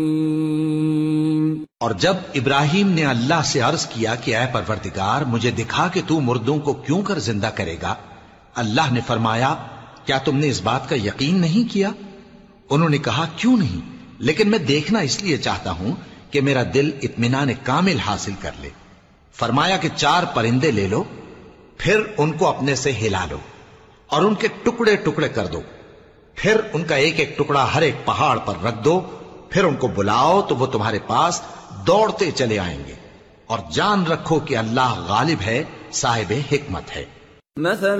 और जब इब्राहिम ने अल्लाह से अर्ज किया कि ऐ परवरदिगार, मुझे दिखा कि तू मुर्दों को क्यों कर जिंदा करेगा, अल्लाह ने फरमाया, क्या तुमने इस बात का यकीन नहीं किया? उन्होंने कहा, क्यों नहीं, लेकिन मैं देखना इसलिए चाहता हूं कि मेरा दिल इत्मीनान कामिल हासिल कर ले। फरमाया कि 4 परिंदे ले लो, फिर उनको अपने से हिला लो और उनके टुकड़े टुकड़े कर दो, फिर उनका एक एक टुकड़ा हर एक पहाड़ पर रख दो, फिर उनको बुलाओ तो वो तुम्हारे पास दौड़ते चले आएंगे। और जान रखो कि अल्लाह गालिब है, साहिब हिकमत है।